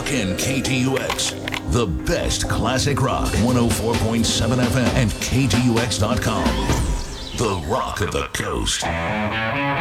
Rockin' KTUX. The best classic rock, 104.7 FM and KTUX.com. The Rock of the Coast.